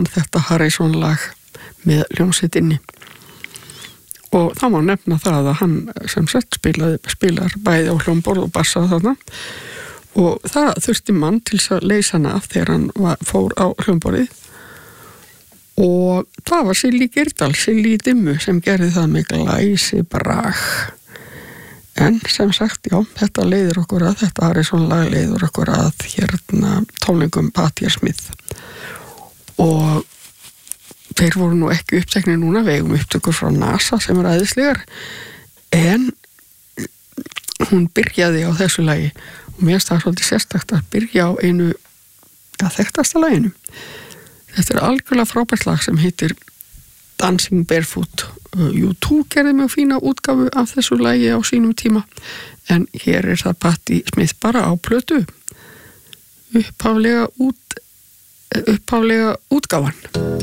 hann þetta Harrison lag með hljómsveitinni. Og þá má nefna það að hann sem sagt spilar bæði á hljómborð og bassa þarna og það þurfti mann til að leysa hana af þegar hann fór á hljómborðið og það var Silli Geirdal, Silli í dimmu sem gerði það með glæsi brag. En sem sagt, já, þetta leiðir okkur að, þetta Harrison lag leiðir okkur að hérna tónleikum Patti Smith og þeir voru nú ekki uppteknir núna, við eigum upptökur frá NASA sem æðislegar en hún byrjaði á þessu lagi og mér finnst það svolítið sérstakt að byrja á einu þekktasta laginu. Þetta algjörlega frábært lag sem heitir Dancing Barefoot. U2 gerði mjög fína útgáfu af þessu lagi á sínum tíma en hér það Patti Smith bara á plötu upphaflega útgáfan.